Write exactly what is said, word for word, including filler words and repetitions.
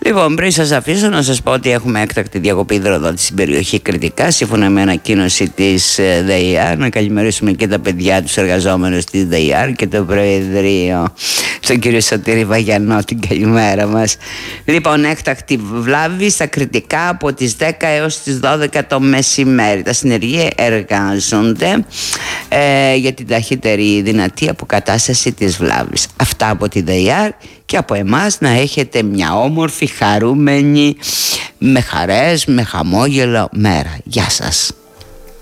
Λοιπόν, πριν σας αφήσω να σας πω ότι έχουμε έκτακτη διακοπή υδροδότηση στην περιοχή Κρητικά, σύμφωνα με ανακοίνωση της ΔΕΙΑΡ. Να καλημερίσουμε και τα παιδιά, τους εργαζόμενους της ΔΕΙΑΡ και το Προεδρείο. Στον κύριο Σωτήρη Βαγιανό, την καλημέρα μας. Λοιπόν, έκτακτη βλάβη στα Κρητικά από τις δέκα έως τις δώδεκα το μεσημέρι. Τα συνεργεία εργάζονται ε, για την ταχύτερη δυνατή αποκατάσταση της βλάβης. Αυτά από τη ΔΕΙΑΡ. Και από εμάς να έχετε μια όμορφη, χαρούμενη, με χαρές, με χαμόγελο μέρα. Γεια σας.